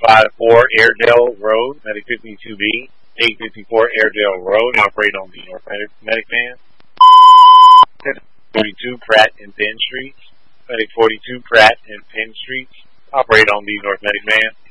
854 Airedale Road, Medic 52B. 854 Airedale Road, operate on the North Medic Van. 42 Pratt and Penn Streets. Medic 42 Pratt and Penn Streets, operate on the North Medic Van.